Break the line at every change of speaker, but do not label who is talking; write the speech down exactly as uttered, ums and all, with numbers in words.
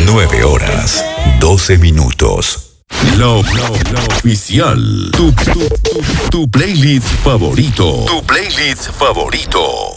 nueve horas, doce minutos.
Lo, lo, lo oficial. Tu, tu, tu, tu playlist favorito. Tu playlist favorito.